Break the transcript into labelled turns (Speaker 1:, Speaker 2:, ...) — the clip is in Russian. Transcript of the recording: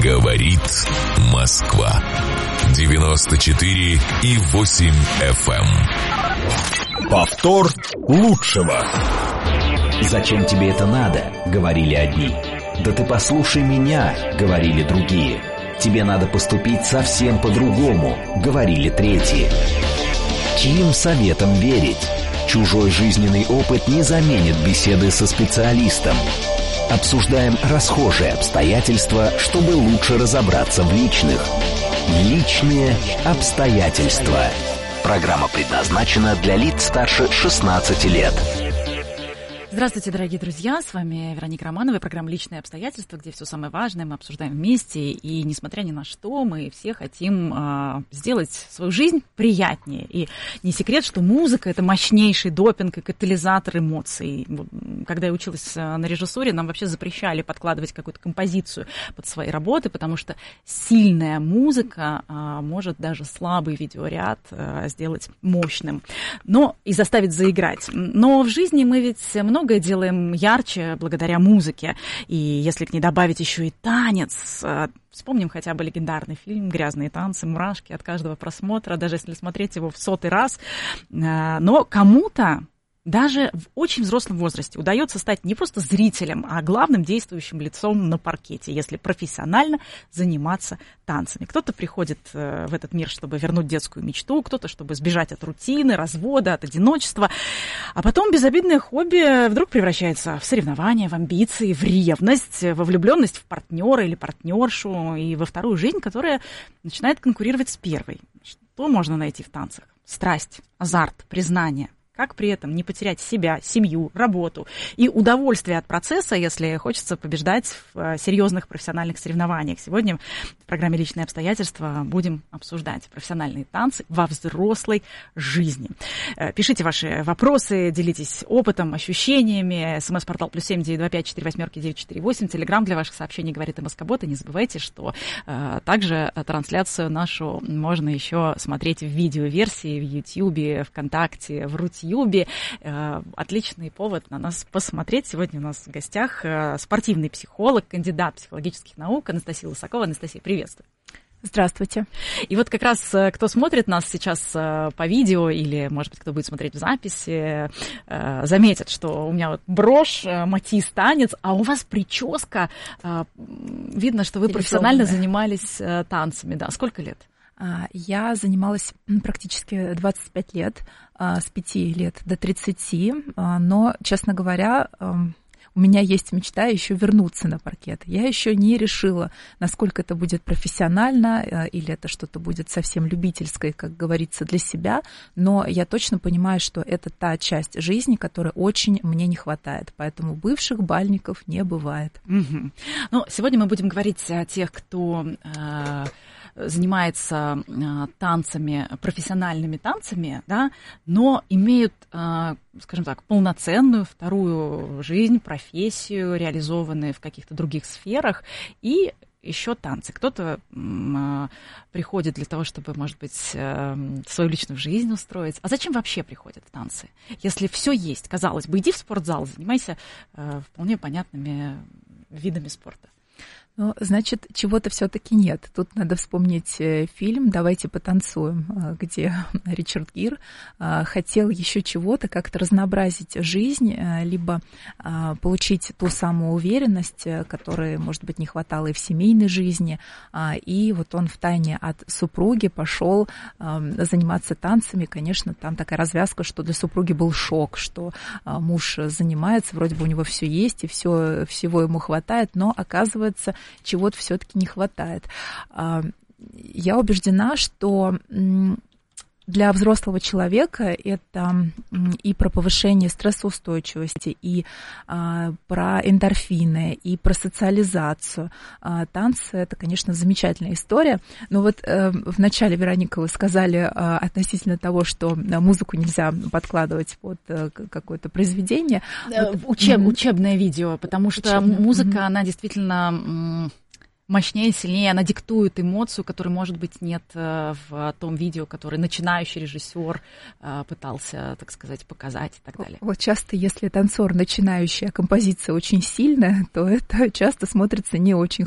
Speaker 1: Говорит Москва. 94,8 FM.
Speaker 2: Повтор лучшего.
Speaker 3: «Зачем тебе это надо?» — говорили одни. «Да ты послушай меня», — говорили другие. «Тебе надо поступить совсем по-другому», — говорили третьи. Чьим советом верить? Чужой жизненный опыт не заменит беседы со специалистом. Обсуждаем расхожие обстоятельства, чтобы лучше разобраться в личных. Личные обстоятельства. Программа предназначена для лиц старше 16 лет.
Speaker 4: Здравствуйте, дорогие друзья, с вами Вероника Романова, программа «Личные обстоятельства», где все самое важное мы обсуждаем вместе, и несмотря ни на что, мы все хотим сделать свою жизнь приятнее. И не секрет, что музыка — это мощнейший допинг и катализатор эмоций. Когда я училась на режиссуре, нам вообще запрещали подкладывать какую-то композицию под свои работы, потому что сильная музыка может даже слабый видеоряд сделать мощным, но и заставить заиграть. Но в жизни мы ведь многое делаем ярче благодаря музыке. И если к ней добавить еще и танец, вспомним хотя бы легендарный фильм «Грязные танцы», мурашки от каждого просмотра, даже если смотреть его в 100-й раз. Но кому-то даже в очень взрослом возрасте удается стать не просто зрителем, а главным действующим лицом на паркете, если профессионально заниматься танцами. Кто-то приходит в этот мир, чтобы вернуть детскую мечту, кто-то, чтобы сбежать от рутины, развода, от одиночества. А потом безобидное хобби вдруг превращается в соревнования, в амбиции, в ревность, во влюбленность в партнера или партнершу и во вторую жизнь, которая начинает конкурировать с первой. Что можно найти в танцах? Страсть, азарт, признание. Как при этом не потерять себя, семью, работу и удовольствие от процесса, если хочется побеждать в серьезных профессиональных соревнованиях. Сегодня в программе «Личные обстоятельства» будем обсуждать профессиональные танцы во взрослой жизни. Пишите ваши вопросы, делитесь опытом, ощущениями. СМС-портал +7 925 48 948. Телеграм для ваших сообщений «Говорит МСК-бот». И не забывайте, что также трансляцию нашу можно еще смотреть в видеоверсии в Ютьюбе, ВКонтакте, в Рутьюбе. Отличный повод на нас посмотреть. Сегодня у нас в гостях спортивный психолог, кандидат психологических наук Анастасия Лысакова. Анастасия, приветствую.
Speaker 5: Здравствуйте.
Speaker 4: И вот как раз кто смотрит нас сейчас по видео или, может быть, кто будет смотреть в записи, заметит, что у меня вот брошь, матис, танец, а у вас прическа. Видно, что вы профессионально занимались танцами. Да, сколько лет?
Speaker 5: Я занималась практически 25 лет, с 5 лет до 30, но, честно говоря, у меня есть мечта еще вернуться на паркет. Я еще не решила, насколько это будет профессионально или это что-то будет совсем любительское, как говорится, для себя, но я точно понимаю, что это та часть жизни, которой очень мне не хватает, поэтому бывших бальников не бывает.
Speaker 4: Угу. Ну, сегодня мы будем говорить о тех, кто занимается танцами, профессиональными танцами, да, но имеют, скажем так, полноценную вторую жизнь, профессию, реализованные в каких-то других сферах, и еще танцы. Кто-то приходит для того, чтобы, может быть, свою личную жизнь устроить. А зачем вообще приходят танцы? Если все есть, казалось бы, иди в спортзал, занимайся вполне понятными видами спорта.
Speaker 5: Ну, значит, чего-то все-таки нет. Тут надо вспомнить фильм «Давайте потанцуем», где Ричард Гир хотел еще чего-то, как-то разнообразить жизнь, либо получить ту самую уверенность, которой, может быть, не хватало и в семейной жизни. И вот он втайне от супруги пошел заниматься танцами. Конечно, там такая развязка, что для супруги был шок, что муж занимается, вроде бы у него все есть и всего ему хватает, но оказывается, чего-то все-таки не хватает. Я убеждена, что для взрослого человека это и про повышение стрессоустойчивости, и про эндорфины, и про социализацию. Танцы — это, конечно, замечательная история. Но вот вначале, Вероника, вы сказали относительно того, что музыку нельзя подкладывать под какое-то произведение.
Speaker 4: Учебное видео, потому что музыка, она действительно мощнее, сильнее, она диктует эмоцию, которой, может быть, нет в том видео, которое начинающий режиссер пытался, так сказать, показать и так далее.
Speaker 5: Вот часто, если танцор начинающий, а композиция очень сильная, то это часто смотрится не очень